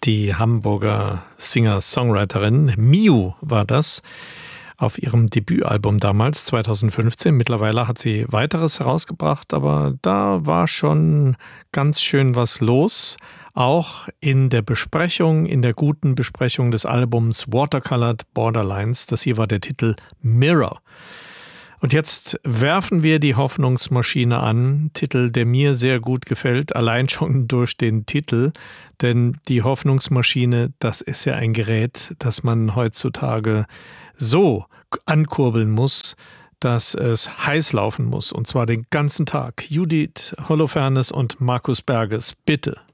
Die Hamburger Singer-Songwriterin Miu war das auf ihrem Debütalbum damals, 2015. Mittlerweile hat sie weiteres herausgebracht, aber da war schon ganz schön was los. Auch in der Besprechung, in der guten Besprechung des Albums Watercolored Borderlines. Das hier war der Titel Mirror. Und jetzt werfen wir die Hoffnungsmaschine an, Titel, der mir sehr gut gefällt, allein schon durch den Titel, denn die Hoffnungsmaschine, das ist ja ein Gerät, das man heutzutage so ankurbeln muss, dass es heiß laufen muss, und zwar den ganzen Tag. Judith Holofernes und Markus Berges, bitte.